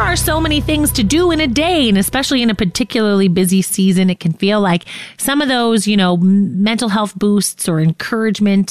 are so many things to do in a day, and especially in a particularly busy season, it can feel like some of those, mental health boosts or encouragement,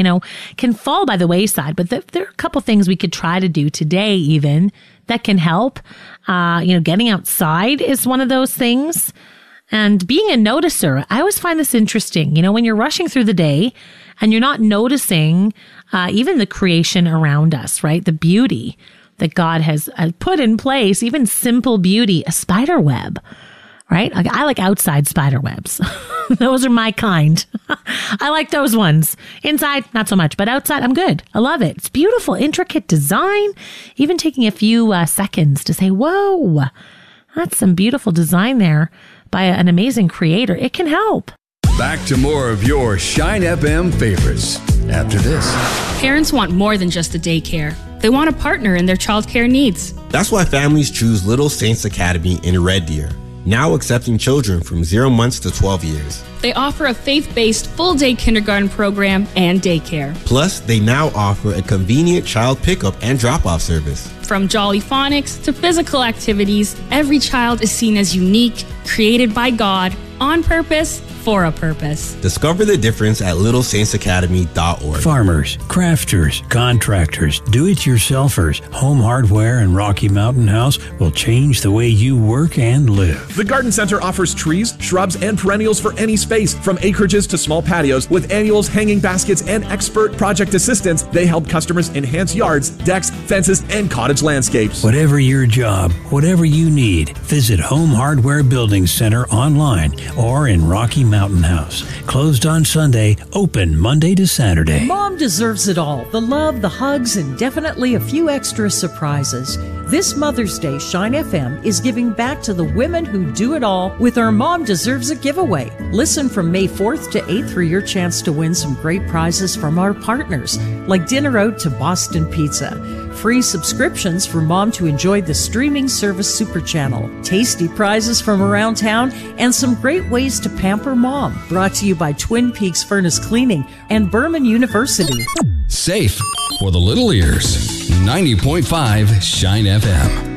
can fall by the wayside. But there are a couple things we could try to do today even that can help. Getting outside is one of those things. And being a noticer, I always find this interesting. When you're rushing through the day and you're not noticing even the creation around us, right? The beauty that God has put in place, even simple beauty, a spider web, right? I like outside spider webs. Those are my kind. I like those ones. Inside, not so much, but outside, I'm good. I love it. It's beautiful, intricate design. Even taking a few seconds to say, whoa, that's some beautiful design there by an amazing creator. It can help. Back to more of your Shine FM favorites after this. Parents want more than just a daycare. They want a partner in their childcare needs. That's why families choose Little Saints Academy in Red Deer, now accepting children from 0 months to 12 years. They offer a faith-based full-day kindergarten program and daycare. Plus, they now offer a convenient child pickup and drop-off service. From Jolly Phonics to physical activities, every child is seen as unique, created by God, on purpose, for a purpose. Discover the difference at littlesaintsacademy.org. Farmers, crafters, contractors, do-it-yourselfers, Home Hardware and Rocky Mountain House will change the way you work and live. The Garden Center offers trees, shrubs, and perennials for any space, from acreages to small patios. With annuals, hanging baskets, and expert project assistance, they help customers enhance yards, decks, fences, and cottage landscapes. Whatever your job, whatever you need, visit Home Hardware Building Center online or in Rocky Mountain House. Closed on Sunday, open Monday to Saturday. Mom deserves it all. The love, the hugs, and definitely a few extra surprises. This Mother's Day, Shine FM is giving back to the women who do it all with our Mom Deserves a giveaway. Listen from May 4th to 8th for your chance to win some great prizes from our partners, like dinner out to Boston Pizza, free subscriptions for Mom to enjoy the streaming service Super Channel, tasty prizes from around town, and some great ways to pamper Mom. Brought to you by Twin Peaks Furnace Cleaning and Berman University. Safe for the little ears. 90.5 Shine FM.